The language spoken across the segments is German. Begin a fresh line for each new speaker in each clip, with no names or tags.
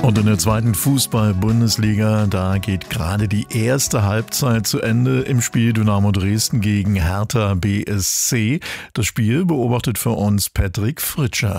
Und in der zweiten Fußball-Bundesliga, da geht gerade die erste Halbzeit zu Ende im Spiel Dynamo Dresden gegen Hertha BSC. Das Spiel beobachtet für uns Patrick Fritscher.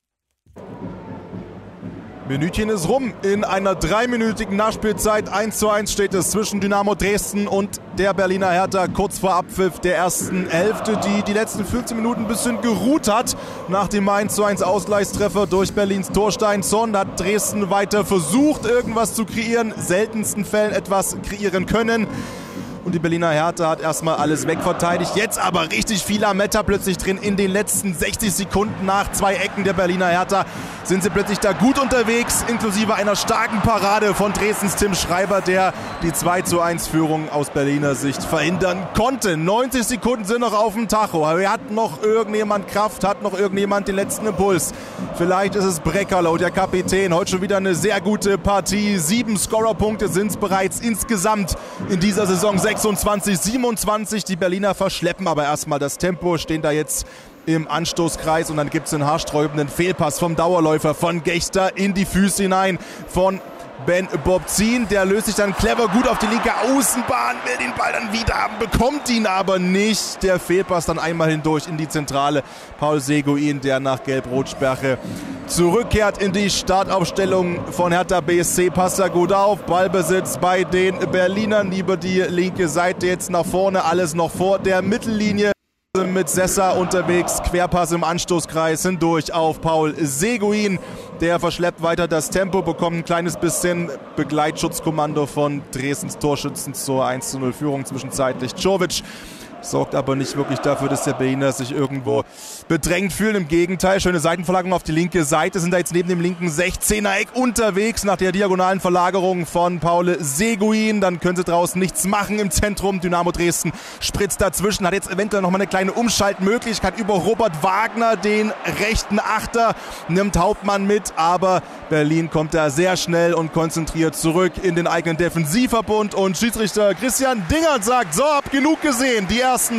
Minütchen ist rum. In einer 3-minütigen Nachspielzeit 1:1 steht es zwischen Dynamo Dresden und der Berliner Hertha kurz vor Abpfiff der ersten Hälfte, die letzten 15 Minuten ein bisschen geruht hat. Nach dem 1:1 Ausgleichstreffer durch Berlins Thorsteinsson hat Dresden weiter versucht, irgendwas zu kreieren, seltensten Fällen etwas kreieren können. Und die Berliner Hertha hat erstmal alles wegverteidigt. Jetzt aber richtig viel Lametta plötzlich drin. In den letzten 60 Sekunden nach 2 Ecken der Berliner Hertha sind sie plötzlich da gut unterwegs, inklusive einer starken Parade von Dresdens Tim Schreiber, der die 2:1-Führung aus Berliner Sicht verhindern konnte. 90 Sekunden sind noch auf dem Tacho. Hat noch irgendjemand Kraft, hat noch irgendjemand den letzten Impuls? Vielleicht ist es Breckerloh, der Kapitän. Heute schon wieder eine sehr gute Partie. 7 Scorerpunkte sind es bereits insgesamt in dieser Saison. 26, 27. Die Berliner verschleppen aber erstmal das Tempo, stehen da jetzt im Anstoßkreis und dann gibt es einen haarsträubenden Fehlpass vom Dauerläufer von Gechter in die Füße hinein von Ben Bobzin. Der löst sich dann clever gut auf die linke Außenbahn, will den Ball dann wieder haben, bekommt ihn aber nicht. Der Fehlpass dann einmal hindurch in die Zentrale. Paul Seguin, der nach Gelb-Rot-Sperre zurückkehrt in die Startaufstellung von Hertha BSC. Passt da gut auf, Ballbesitz bei den Berlinern über die linke Seite, jetzt nach vorne, alles noch vor der Mittellinie. Mit Sessa unterwegs, Querpass im Anstoßkreis hindurch auf Paul Seguin. Der verschleppt weiter das Tempo, bekommt ein kleines bisschen Begleitschutzkommando von Dresdens Torschützen zur 1:0-Führung zwischenzeitlich. Czovic sorgt aber nicht wirklich dafür, dass der Berliner sich irgendwo bedrängt fühlen. Im Gegenteil, schöne Seitenverlagerung auf die linke Seite. Sind da jetzt neben dem linken 16er-Eck unterwegs nach der diagonalen Verlagerung von Paul Seguin. Dann können sie draußen nichts machen im Zentrum. Dynamo Dresden spritzt dazwischen, hat jetzt eventuell nochmal eine kleine Umschaltmöglichkeit über Robert Wagner, den rechten Achter, nimmt Hauptmann mit, aber Berlin kommt da sehr schnell und konzentriert zurück in den eigenen Defensivverbund und Schiedsrichter Christian Dingert sagt, so, hab genug gesehen. Die ersten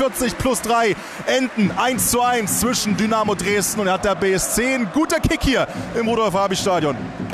45+3 enden 1:1 zwischen Dynamo Dresden und Hertha BSC. Ein guter Kick hier im Rudolf-Habich-Stadion.